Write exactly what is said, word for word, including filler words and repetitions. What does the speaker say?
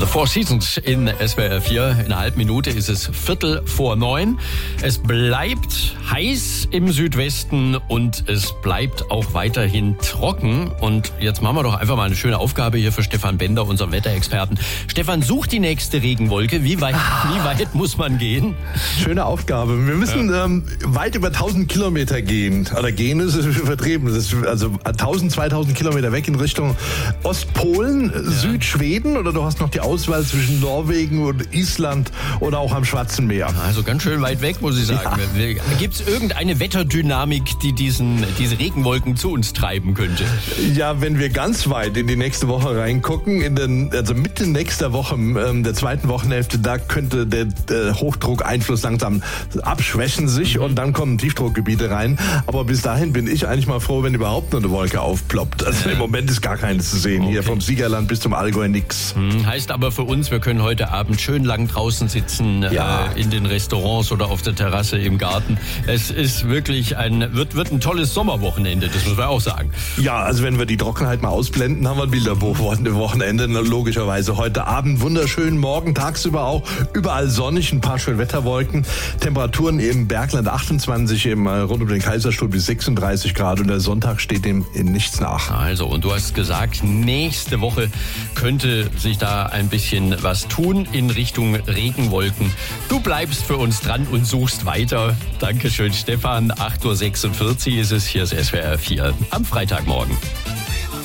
The Four Seasons in S W R vier. In einer halben Minute ist es Viertel vor neun. Es bleibt heiß im Südwesten und es bleibt auch weiterhin trocken. Und jetzt machen wir doch einfach mal eine schöne Aufgabe hier für Stefan Bender, unseren Wetterexperten. Stefan, such die nächste Regenwolke. Wie weit, ah. wie weit muss man gehen? Schöne Aufgabe. Wir müssen ja. ähm, weit über tausend Kilometer gehen. Oder gehen ist übertrieben. Das ist also tausend, zweitausend Kilometer weg in Richtung Ostpolen, ja. Südschweden, oder du hast noch die Auswahl zwischen Norwegen und Island oder auch am Schwarzen Meer. Also ganz schön weit weg, muss ich sagen. Ja. Gibt es irgendeine Wetterdynamik, die diesen, diese Regenwolken zu uns treiben könnte? Ja, wenn wir ganz weit in die nächste Woche reingucken, in den, also Mitte nächster Woche, ähm, der zweiten Wochenhälfte, da könnte der, der Hochdruckeinfluss langsam abschwächen sich mhm. und dann kommen Tiefdruckgebiete rein. Aber bis dahin bin ich eigentlich mal froh, wenn überhaupt nur eine Wolke aufploppt. Also ja. im Moment ist gar keine zu sehen. Okay. Hier vom Siegerland bis zum Allgäu nix. Hm, heißt aber für uns, wir können heute Abend schön lang draußen sitzen, ja. äh, in den Restaurants oder auf der Terrasse im Garten. Es ist wirklich ein, wird, wird ein tolles Sommerwochenende, das muss man auch sagen. Ja, also wenn wir die Trockenheit mal ausblenden, haben wir ein Bilderbuch-Wochenende logischerweise. Heute Abend wunderschön, morgen tagsüber auch überall sonnig, ein paar schöne Wetterwolken. Temperaturen im Bergland achtundzwanzig, im, rund um den Kaiserstuhl bis sechsunddreißig Grad und der Sonntag steht dem in nichts nach. Also, und du hast gesagt, nächste Woche könnte sich da ein bisschen was tun in Richtung Regenwolken. Du bleibst für uns dran und suchst weiter. Dankeschön, Stefan. acht Uhr sechsundvierzig ist es. Hier ist S W R vier am Freitagmorgen.